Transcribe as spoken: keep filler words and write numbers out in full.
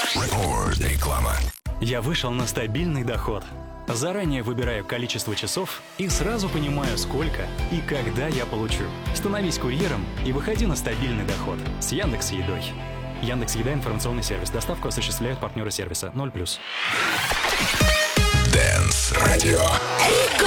Реклама. Я вышел на стабильный доход. Заранее выбираю количество часов и сразу понимаю, сколько и когда я получу. Становись курьером и выходи на стабильный доход с Яндекс.Едой. Яндекс.Еда — информационный сервис. Доставку осуществляют партнеры сервиса. ноль плюс. Dance Radio.